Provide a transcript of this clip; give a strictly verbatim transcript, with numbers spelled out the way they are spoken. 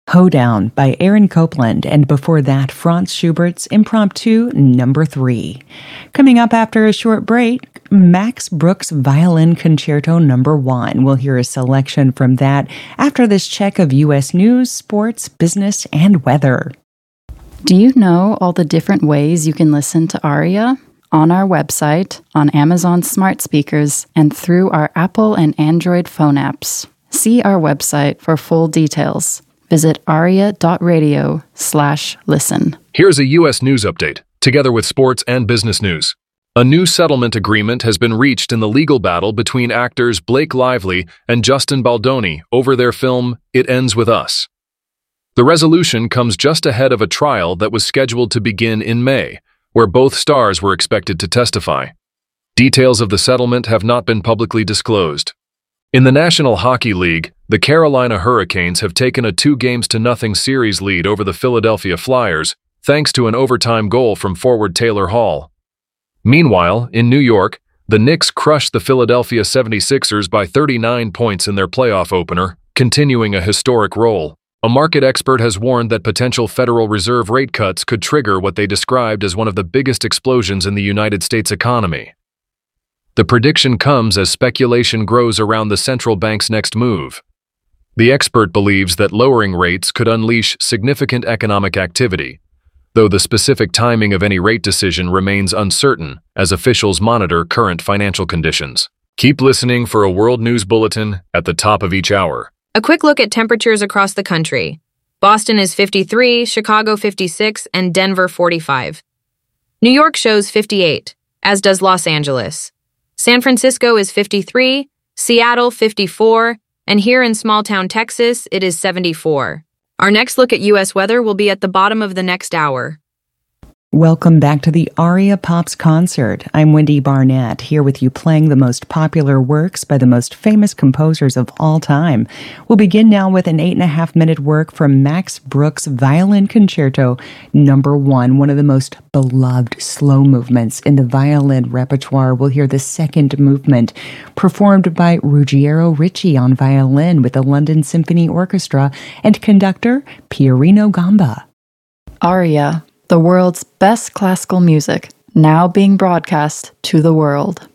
Hoedown by Aaron Copland, and before that, Franz Schubert's Impromptu Number three. Coming up after a short break, Max Bruch's Violin Concerto Number one. We'll hear a selection from that after this check of U S news, sports, business, and weather. Do you know all the different ways you can listen to Aria? On our website, on Amazon smart speakers, and through our Apple and Android phone apps. See our website for full details. Visit aria.radio slash listen. Here's a U S news update, together with sports and business news. A new settlement agreement has been reached in the legal battle between actors Blake Lively and Justin Baldoni over their film It Ends With Us. The resolution comes just ahead of a trial that was scheduled to begin in May, where both stars were expected to testify. Details of the settlement have not been publicly disclosed. In the National Hockey League, the Carolina Hurricanes have taken a two games to nothing series lead over the Philadelphia Flyers, thanks to an overtime goal from forward Taylor Hall. Meanwhile, in New York, the Knicks crushed the Philadelphia seventy-sixers by thirty-nine points in their playoff opener, continuing a historic roll. A market expert has warned that potential Federal Reserve rate cuts could trigger what they described as one of the biggest explosions in the United States economy. The prediction comes as speculation grows around the central bank's next move. The expert believes that lowering rates could unleash significant economic activity, though the specific timing of any rate decision remains uncertain as officials monitor current financial conditions. Keep listening for a World News Bulletin at the top of each hour. A quick look at temperatures across the country. Boston is fifty-three, Chicago fifty-six, and Denver forty-five. New York shows fifty-eight, as does Los Angeles. San Francisco is fifty-three, Seattle fifty-four, and here in small-town Texas, it is seventy-four. Our next look at U S weather will be at the bottom of the next hour. Welcome back to the Aria Pops Concert. I'm Wendy Barnett, here with you playing the most popular works by the most famous composers of all time. We'll begin now with an eight and a half minute work from Max Bruch's Violin Concerto Number one, one of the most beloved slow movements in the violin repertoire. We'll hear the second movement, performed by Ruggiero Ricci on violin with the London Symphony Orchestra and conductor Pierino Gamba. Aria, the world's best classical music, now being broadcast to the world.